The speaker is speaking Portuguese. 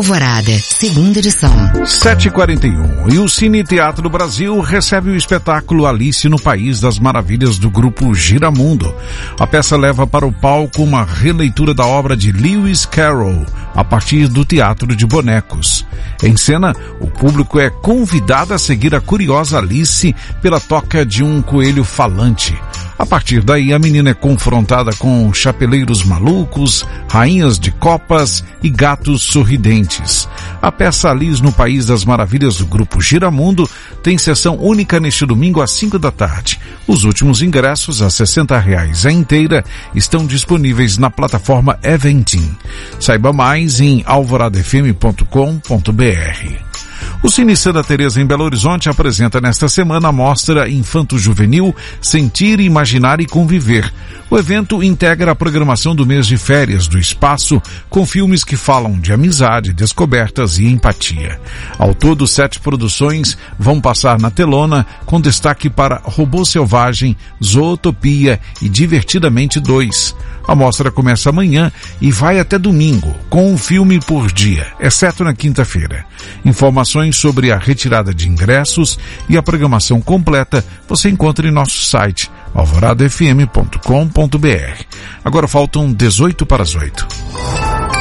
Alvorada, segunda edição. 7h41. E o Cine Teatro Brasil recebe o espetáculo Alice no País das Maravilhas do grupo Giramundo. A peça leva para o palco uma releitura da obra de Lewis Carroll, a partir do teatro de bonecos. Em cena, o público é convidado a seguir a curiosa Alice pela toca de um coelho falante. A partir daí, a menina é confrontada com chapeleiros malucos, rainhas de copas e gatos sorridentes. A peça Alice no País das Maravilhas do grupo Giramundo tem sessão única neste domingo às 5 da tarde. Os últimos ingressos, a R$60 a inteira, estão disponíveis na plataforma Eventim. Saiba mais em alvoradafm.com.br. O Cine Santa Teresa em Belo Horizonte apresenta nesta semana a mostra Infanto-Juvenil Sentir, Imaginar e Conviver. O evento integra a programação do mês de férias do espaço com filmes que falam de amizade, descobertas e empatia. Ao todo, 7 produções vão passar na telona, com destaque para Robô Selvagem, Zootopia e Divertidamente 2. A mostra começa amanhã e vai até domingo, com um filme por dia, exceto na quinta-feira. Informações sobre a retirada de ingressos e a programação completa você encontra em nosso site alvoradafm.com.br. Agora faltam 7:18.